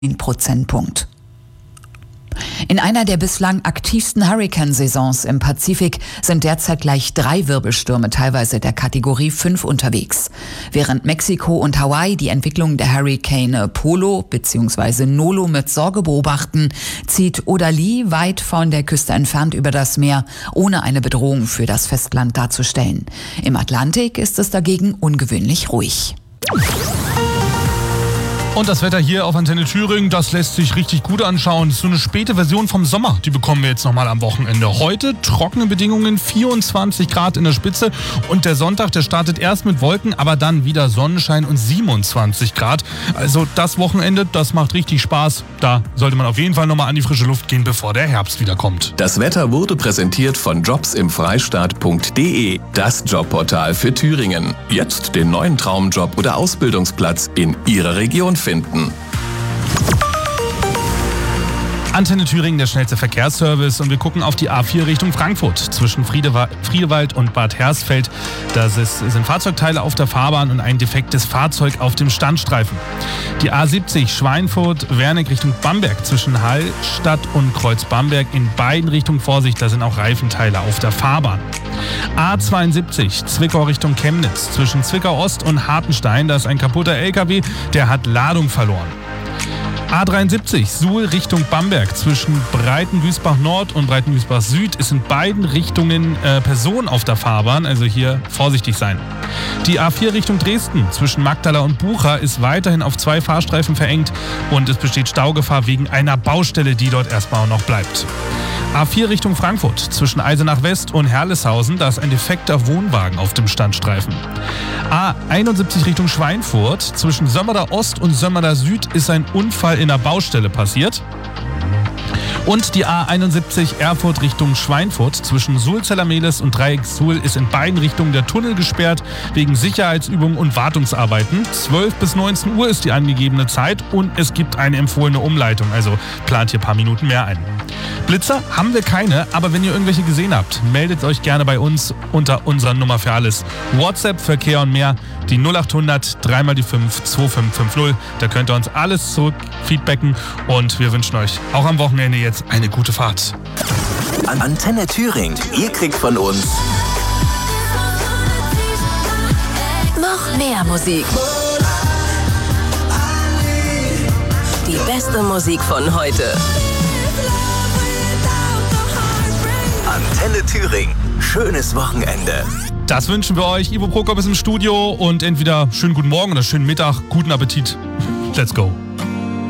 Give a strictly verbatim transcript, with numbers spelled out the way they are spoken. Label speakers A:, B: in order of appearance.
A: Prozentpunkt. In einer der bislang aktivsten Hurrikansaisons im Pazifik sind derzeit gleich drei Wirbelstürme teilweise der Kategorie fünf unterwegs. Während Mexiko und Hawaii die Entwicklung der Hurrikane Polo bzw. Nolo mit Sorge beobachten, zieht Odalie weit von der Küste entfernt über das Meer, ohne eine Bedrohung für das Festland darzustellen. Im Atlantik ist es dagegen ungewöhnlich ruhig.
B: Und das Wetter hier auf Antenne Thüringen, das lässt sich richtig gut anschauen. Das ist so eine späte Version vom Sommer, die bekommen wir jetzt nochmal am Wochenende. Heute trockene Bedingungen, vierundzwanzig Grad in der Spitze und der Sonntag, der startet erst mit Wolken, aber dann wieder Sonnenschein und siebenundzwanzig Grad. Also das Wochenende, das macht richtig Spaß. Da sollte man auf jeden Fall nochmal an die frische Luft gehen, bevor der Herbst wieder kommt.
C: Das Wetter wurde präsentiert von jobs im freistaat punkt de, das Jobportal für Thüringen. Jetzt den neuen Traumjob oder Ausbildungsplatz in Ihrer Region finden.
B: Antenne Thüringen, der schnellste Verkehrsservice, und wir gucken auf die A vier Richtung Frankfurt. Zwischen Friedewa- Friedewald und Bad Hersfeld, da sind Fahrzeugteile auf der Fahrbahn und ein defektes Fahrzeug auf dem Standstreifen. Die A siebzig Schweinfurt-Wernig Richtung Bamberg, zwischen Hallstatt und Kreuz Bamberg, in beiden Richtungen Vorsicht, da sind auch Reifenteile auf der Fahrbahn. A zweiundsiebzig Zwickau Richtung Chemnitz, zwischen Zwickau Ost und Hartenstein, da ist ein kaputter L K W, der hat Ladung verloren. A dreiundsiebzig Suhl Richtung Bamberg, zwischen Breitengüßbach Nord und Breitengüßbach Süd ist in beiden Richtungen äh, Personen auf der Fahrbahn, also hier vorsichtig sein. Die A vier Richtung Dresden, zwischen Magdala und Bucha, ist weiterhin auf zwei Fahrstreifen verengt und es besteht Staugefahr wegen einer Baustelle, die dort erstmal noch bleibt. A vier Richtung Frankfurt, zwischen Eisenach West und Herleshausen, da ist ein defekter Wohnwagen auf dem Standstreifen. A einundsiebzig Richtung Schweinfurt, zwischen Sömmerda Ost und Sömmerda Süd ist ein Unfall in der Baustelle passiert. Und die A einundsiebzig Erfurt Richtung Schweinfurt, zwischen Sulzeller-Mehlis und Dreieck Suhl ist in beiden Richtungen der Tunnel gesperrt wegen Sicherheitsübungen und Wartungsarbeiten. zwölf bis neunzehn Uhr ist die angegebene Zeit und es gibt eine empfohlene Umleitung, also plant hier ein paar Minuten mehr ein. Blitzer haben wir keine, aber wenn ihr irgendwelche gesehen habt, meldet euch gerne bei uns unter unserer Nummer für alles. WhatsApp, Verkehr und mehr, die null achthundert drei mal die fünf zwei fünf fünf null. Da könnt ihr uns alles zurück feedbacken und wir wünschen euch auch am Wochenende jetzt eine gute Fahrt.
C: Antenne Thüringen, ihr kriegt von uns
D: noch mehr Musik. Die beste Musik von heute.
C: Antenne Thüringen, schönes Wochenende.
B: Das wünschen wir euch. Ivo Prokop ist im Studio und entweder schönen guten Morgen oder schönen Mittag, guten Appetit. Let's go.